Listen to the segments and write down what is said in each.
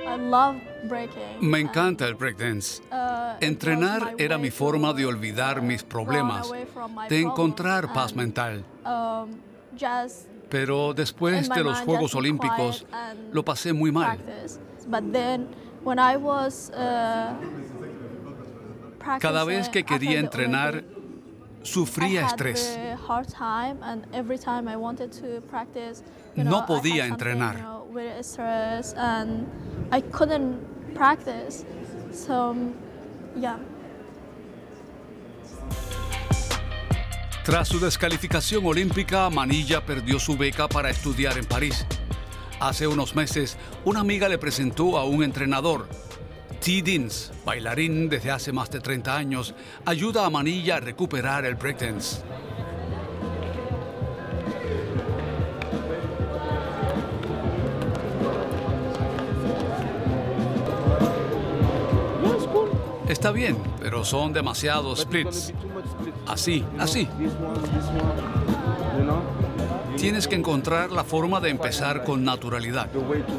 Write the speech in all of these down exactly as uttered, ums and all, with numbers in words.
Me encanta el breakdance. Entrenar era mi forma de olvidar mis problemas, de encontrar paz mental. Pero después de los Juegos Olímpicos, lo pasé muy mal. Cada vez que quería entrenar, sufría estrés. No podía entrenar. Tras su descalificación olímpica, Manilla perdió su beca para estudiar en París. Hace unos meses, una amiga le presentó a un entrenador. T. Dins, bailarín desde hace más de treinta años, ayuda a Manilla a recuperar el breakdance. Está bien, pero son demasiados splits. Así, así. Tienes que encontrar la forma de empezar con naturalidad.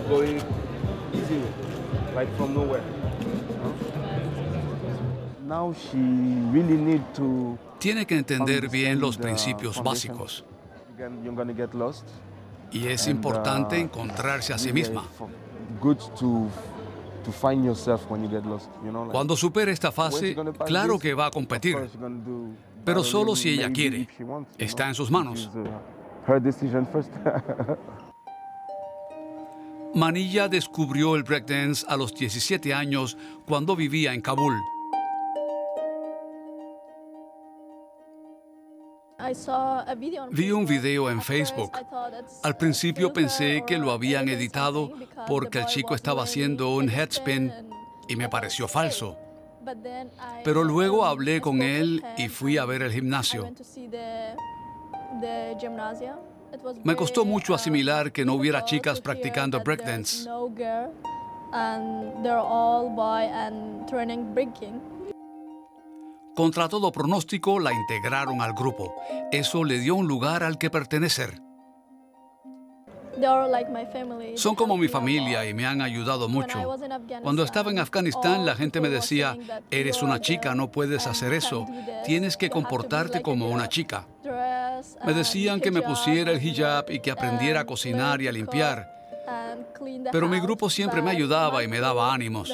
Tiene que entender bien los principios básicos. Y es importante encontrarse a sí misma. Cuando supere esta fase, claro que va a competir, pero solo si ella quiere. Está en sus manos. Manilla descubrió el breakdance a los diecisiete años cuando vivía en Kabul. Vi un video en Facebook. Al principio pensé que lo habían editado porque el chico estaba haciendo un headspin y me pareció falso. Pero luego hablé con él y fui a ver el gimnasio. Me costó mucho asimilar que no hubiera chicas practicando breakdance. Contra todo pronóstico, la integraron al grupo. Eso le dio un lugar al que pertenecer. Son como mi familia y me han ayudado mucho. Cuando estaba en Afganistán, la gente me decía, eres una chica, no puedes hacer eso. Tienes que comportarte como una chica. Me decían que me pusiera el hijab y que aprendiera a cocinar y a limpiar. Pero mi grupo siempre me ayudaba y me daba ánimos.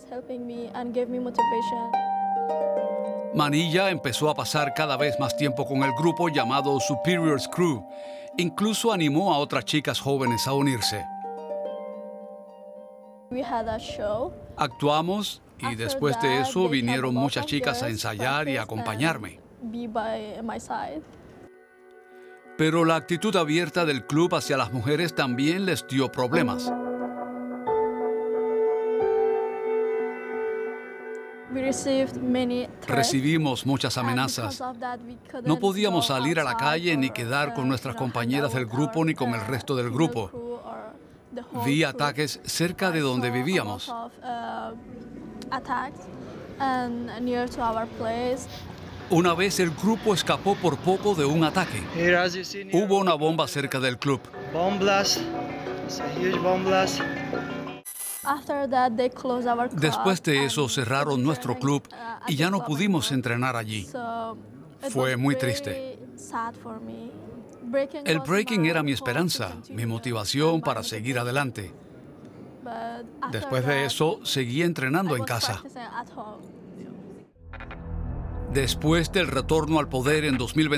Manilla empezó a pasar cada vez más tiempo con el grupo llamado Superiors Crew. Incluso animó a otras chicas jóvenes a unirse. Actuamos y después de eso vinieron muchas chicas a ensayar y a acompañarme. Pero la actitud abierta del club hacia las mujeres también les dio problemas. Recibimos muchas amenazas. No podíamos salir a la calle ni quedar con nuestras compañeras del grupo ni con el resto del grupo. Vi ataques cerca de donde vivíamos. Una vez el grupo escapó por poco de un ataque. Hubo una bomba cerca del club. Después de eso cerraron nuestro club y ya no pudimos entrenar allí. Fue muy triste. El breaking era mi esperanza, mi motivación para seguir adelante. Después de eso, seguí entrenando en casa. Después del retorno al poder en dos mil veinte,